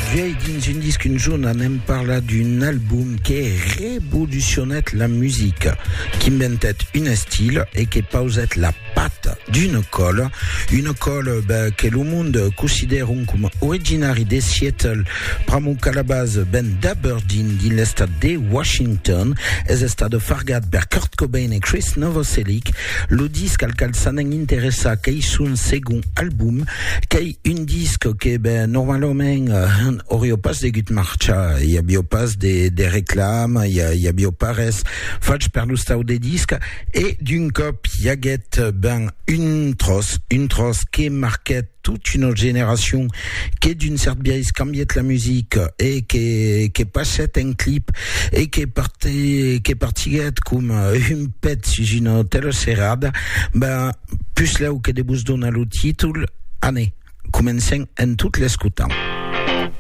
Vieille dins un disque un jour anem parla d'un album qui révolutionne la musique, qui inventait un style et qui posait la patte d'une colle, que le monde considère comme originaire de Seattle, pramuc à la base d'Aberdeen, dans l'estat de Washington, et l'estat de Fargat per Kurt Cobain et Chris Novoselic, le disque al qual s'en interessa qu'est son second album, qu'est un disque qui normalement aurait pas de gut marcha, il y a pas des réclames, il y a pas res faig per l'ustau des disques, et d'une cop yaget une trosse qui marquait toute une autre génération, qui d'une certaine biais cambiait la musique et qui passait un clip et qui partait comme une pète sur une telle serrade, plus là où que des bouches donnent le titre, année, commençant en toutes les scoutants.